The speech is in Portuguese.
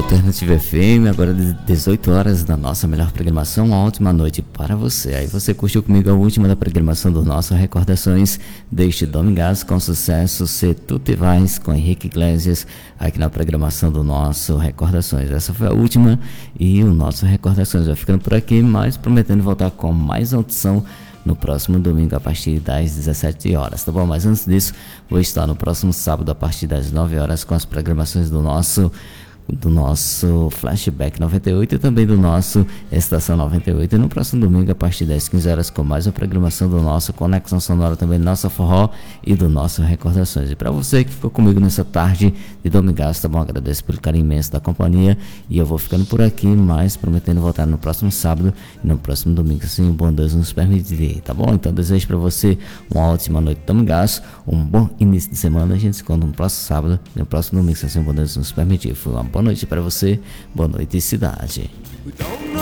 Alternativa FM, agora 18 horas da nossa melhor programação, uma ótima noite para você. Aí você curtiu comigo a última da programação do nosso Recordações deste Domingaço com sucesso, Se Tu Te Vais, com Henrique Iglesias, aqui na programação do nosso Recordações. Essa foi a última e o nosso Recordações vai ficando por aqui, mas prometendo voltar com mais audição no próximo domingo a partir das 17 horas, tá bom? Mas antes disso, vou estar no próximo sábado a partir das 9 horas com as programações do nosso Flashback 98 e também do nosso Estação 98, e no próximo domingo a partir das 15 horas com mais uma programação do nosso Conexão Sonora, também do nosso Forró e do nosso Recordações. E para você que ficou comigo nessa tarde de domingaço, tá bom? Agradeço pelo carinho imenso da companhia e eu vou ficando por aqui, mas prometendo voltar no próximo sábado e no próximo domingo, assim o bom Deus nos permitir, tá bom? Então desejo para você uma ótima noite de domingaço, um bom início de semana, a gente se encontra no próximo sábado e no próximo domingo, se assim o bom Deus nos permitir. Foi uma boa noite para você, boa noite cidade.